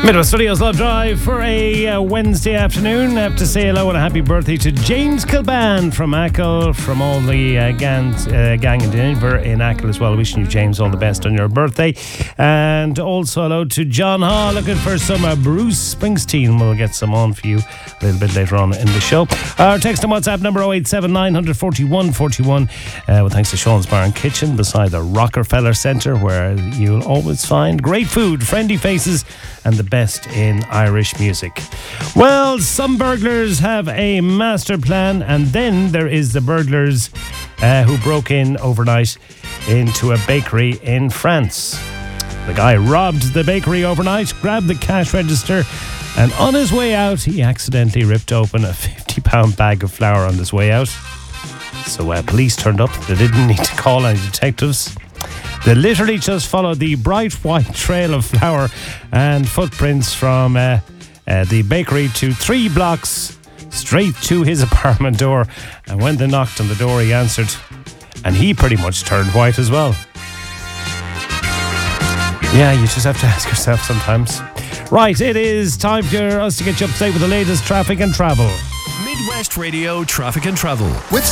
Midwest Studios Love Drive for a Wednesday afternoon. I have to say hello and a happy birthday to James Kilban from Achill, from all the gang in Denver in Achill as well. Wishing you, James, all the best on your birthday. And also hello to John Hall, looking for some Bruce Springsteen. We'll get some on for you a little bit later on in the show. Our text and WhatsApp number 087 941 41. Well, thanks to Sean's Bar and Kitchen beside the Rockefeller Centre, where you'll always find great food, friendly faces, and the best in Irish music. Well, some burglars have a master plan, and then there is the burglars who broke in overnight into a bakery in France. The guy robbed the bakery overnight, grabbed the cash register, and on his way out, he accidentally ripped open a £50 bag of flour on his way out. So police turned up. They didn't need to call any detectives. They literally just followed the bright white trail of flour and footprints from the bakery to 3 blocks straight to his apartment door. And when they knocked on the door, he answered, and he pretty much turned white as well. Yeah, you just have to ask yourself sometimes. Right, it is time for us to get you up to date with the latest traffic and travel. Midwest Radio Traffic and Travel with